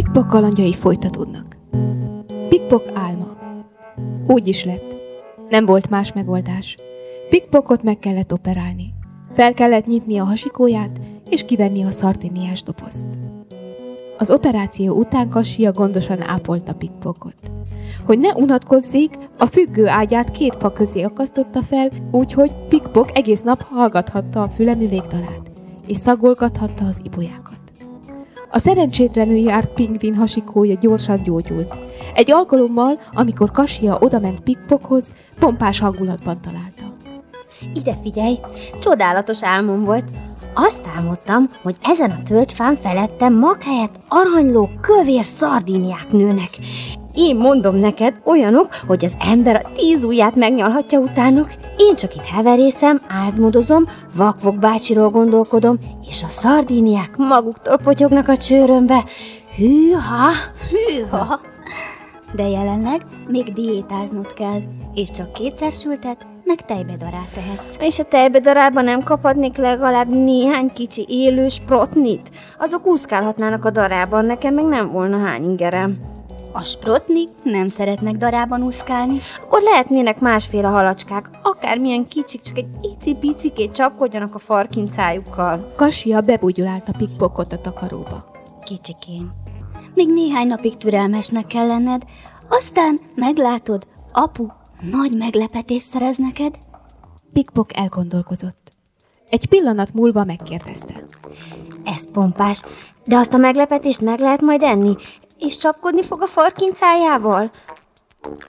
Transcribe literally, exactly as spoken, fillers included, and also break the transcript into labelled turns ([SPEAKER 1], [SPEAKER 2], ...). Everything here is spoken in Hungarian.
[SPEAKER 1] Pikpok kalandjai folytatódnak. Pikpok álma. Úgy is lett. Nem volt más megoldás. Pikpokot meg kellett operálni. Fel kellett nyitni a hasikóját, és kivenni a szardiniás dobozt. Az operáció után Kasia gondosan ápolta Pikpokot. Hogy ne unatkozzék, a függő ágyát két fa közé akasztotta fel, úgyhogy Pikpok egész nap hallgathatta a fülemülék dalát, és szagolgathatta az ibolyákat. A szerencsétlenül járt pingvin hasikója gyorsan gyógyult. Egy alkalommal, amikor Kasia odament Pikpokhoz, pompás hangulatban találta.
[SPEAKER 2] Ide figyelj, csodálatos álmom volt. Azt álmodtam, hogy ezen a tölgyfán felettem mag helyett aranyló, kövér szardíniák nőnek. Én mondom neked, olyanok, hogy az ember a tíz ujját megnyalhatja utánuk. Én csak itt heverészem, álmodozom, Vak-Vok bácsiról gondolkodom, és a szardíniák maguktól potyognak a csőrömbe. Hűha, hűha.
[SPEAKER 3] De jelenleg még diétáznod kell, és csak kétszer sültet, meg tejbedarát tehetsz.
[SPEAKER 2] És a tejbedarában nem kaphatnék legalább néhány kicsi élő sprotnit? Azok úszkálhatnának a darában, nekem meg nem volna hány ingerem.
[SPEAKER 3] A sprotnik nem szeretnek darában úszkálni.
[SPEAKER 2] Akkor lehetnének másféle halacskák, akármilyen kicsik, csak egy icipicikét csapkodjanak a farkincájukkal.
[SPEAKER 1] Kasia bebúgyolálta Pikpokot a takaróba.
[SPEAKER 3] Kicsikém, még néhány napig türelmesnek kell lenned, aztán meglátod, apu nagy meglepetést szerez neked.
[SPEAKER 1] Pikpok elgondolkozott. Egy pillanat múlva megkérdezte.
[SPEAKER 2] Ez pompás, de azt a meglepetést meg lehet majd enni, és csapkodni fog a farkincájával?